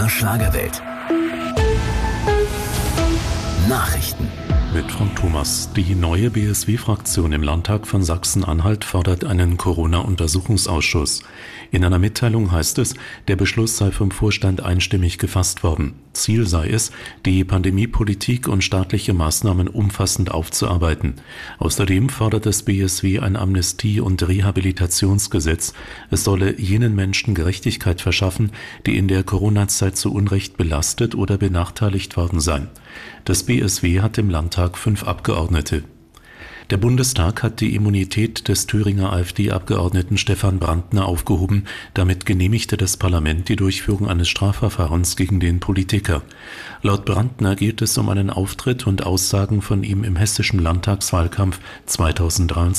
der Schlagerwelt. Nachrichten. Mit Frank Thomas. Die neue BSW-Fraktion im Landtag von Sachsen-Anhalt fordert einen Corona-Untersuchungsausschuss. In einer Mitteilung heißt es, der Beschluss sei vom Vorstand einstimmig gefasst worden. Ziel sei es, die Pandemiepolitik und staatliche Maßnahmen umfassend aufzuarbeiten. Außerdem fordert das BSW ein Amnestie- und Rehabilitationsgesetz. Es solle jenen Menschen Gerechtigkeit verschaffen, die in der Corona-Zeit zu Unrecht belastet oder benachteiligt worden seien. Das BSW hat im Landtag 5 Abgeordnete. Der Bundestag hat die Immunität des Thüringer AfD-Abgeordneten Stefan Brandner aufgehoben. Damit genehmigte das Parlament die Durchführung eines Strafverfahrens gegen den Politiker. Laut Brandner geht es um einen Auftritt und Aussagen von ihm im hessischen Landtagswahlkampf 2023.